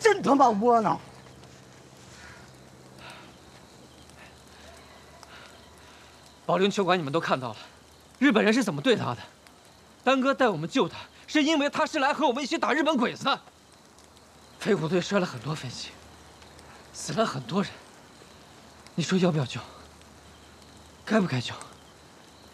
真他妈窝囊！ 保龄球馆你们都看到了，日本人是怎么对他的。丹哥带我们救他，是因为他是来和我们一起打日本鬼子的。飞虎队摔了很多飞机，死了很多人。你说要不要救？该不该救？